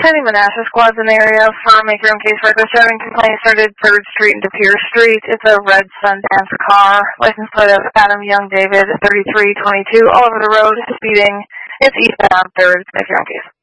any Manassas squads in the area for Make Your Own Case reckless driving complaint started 3rd Street into Pierce Street. It's a red Sundance car. License plate of Adam Young David, 3322, all over the road, speeding. It's eastbound 3rd. Make Your Own Case.